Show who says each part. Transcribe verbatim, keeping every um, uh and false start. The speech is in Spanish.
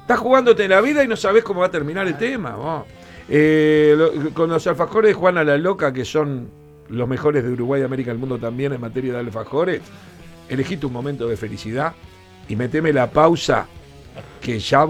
Speaker 1: Estás jugándote la vida y no sabés cómo va a terminar el tema. Vos. Eh, lo, con los alfajores de Juana la Loca, que son los mejores de Uruguay y América del mundo también en materia de alfajores, elegí tu momento de felicidad y meteme la pausa que ya